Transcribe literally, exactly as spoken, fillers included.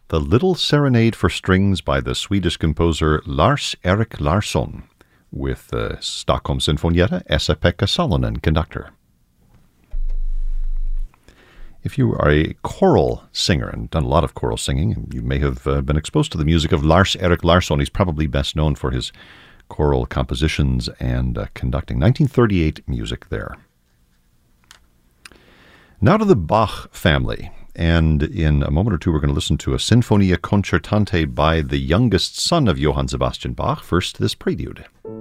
The Little Serenade for Strings by the Swedish composer Lars-Erik Larsson, with uh, Stockholm Sinfonietta, Esa-Pekka Salonen, conductor. If you are a choral singer and done a lot of choral singing, you may have uh, been exposed to the music of Lars-Erik Larsson. He's probably best known for his choral compositions and uh, conducting. nineteen thirty-eight music there. Now to the Bach family. And in a moment or two, we're going to listen to a Sinfonia Concertante by the youngest son of Johann Sebastian Bach. First, this prelude.